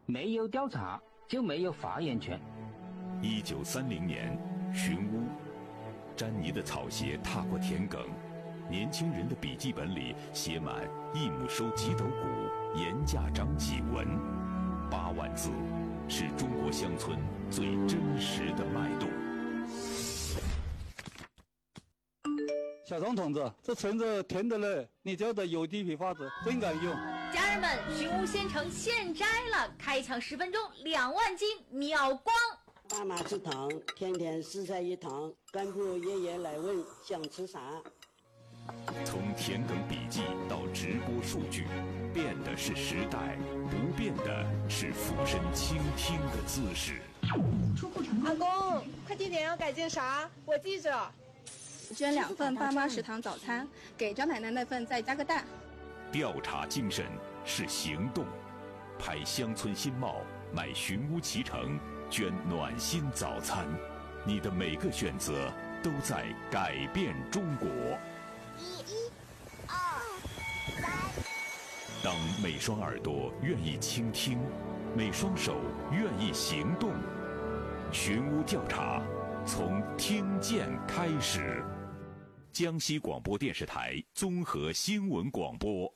没有调查就没有发言权。 1930年，寻乌，詹妮的草鞋踏过田埂，年轻人的笔记本里写满一亩收几斗谷，盐价涨几文，8万字，是中国乡村最真实的脉动。 小张同志，这橙子甜的嘞，你家的有机皮发子真敢用。 家人们，寻乌鲜橙现摘了，开抢10分钟2万斤秒光。 爸妈吃糖，天天4菜1汤，干部爷爷来问想吃啥。 从田埂笔记到直播数据，变的是时代，不变的是俯身倾听的姿势。 阿公，快递点要改件啥？我记着。 捐2份爸妈食堂早餐，给张奶奶那份再加个蛋。 调查精神是行动，拍乡村新貌，买寻乌脐橙，捐暖心早餐，你的每个选择都在改变中国。 1、2、3。 当每双耳朵愿意倾听，每双手愿意行动，寻乌调查从听见开始。江西广播电视台综合新闻广播。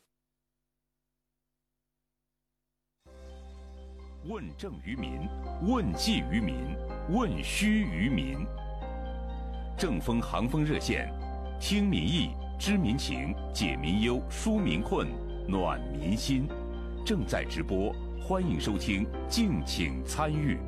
问政于民，问计于民，问需于民。正风航风热线，听民意，知民情，解民忧，纾民困，暖民心。正在直播，欢迎收听，敬请参与。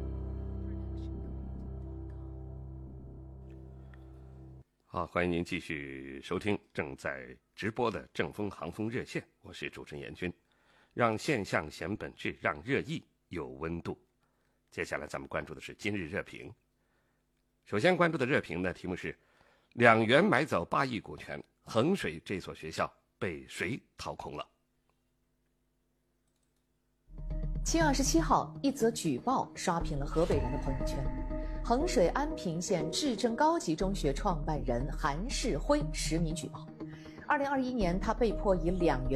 好，欢迎您继续收听正在直播的正风航风热线，我是主持人严军。让现象显本质，让热议有温度。接下来咱们关注的是今日热评。首先关注的热评呢，题目是2元买走8亿股权，衡水这所学校被谁掏空了 7月27号，一则举报刷屏了河北人的朋友圈。衡水安平县至臻高级中学创办人韩世辉实名举报。2021年，他被迫以2元